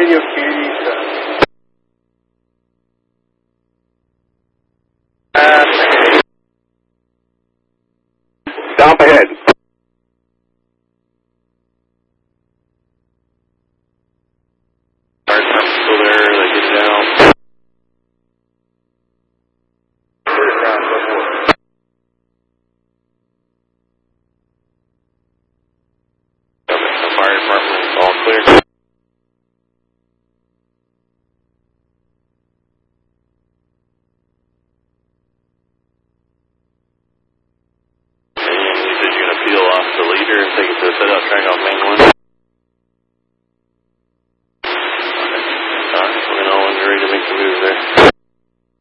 radio community stuff. Stop ahead. Still there, they get down. Fire department, all clear. And you said you're going to peel off the leader and take it to the setup track off main one.